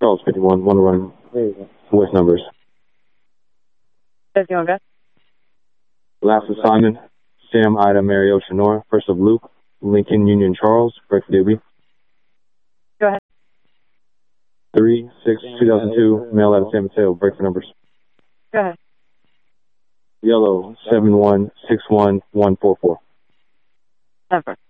Charles 51. Want to run voice numbers. 51, go. Last of Simon, Sam, Ida, Mary, Ocean, Nora. First of Luke, Lincoln, Union, Charles. Break for DB. Go ahead. 3/6/2002, mail out of San Mateo. Break for numbers. Go ahead. Yellow 7161144. Number.